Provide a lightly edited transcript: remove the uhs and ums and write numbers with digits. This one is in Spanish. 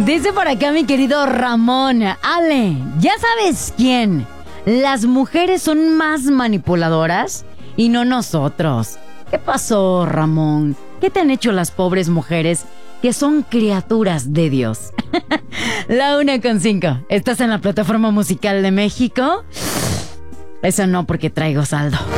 Dice por acá mi querido Ramón. Ale, ¿ya sabes quién? Las mujeres son más manipuladoras y no nosotros. ¿Qué pasó, Ramón? ¿Qué te han hecho las pobres mujeres que son criaturas de Dios? La 1:05. ¿Estás en la plataforma musical de México? Eso no, porque traigo saldo.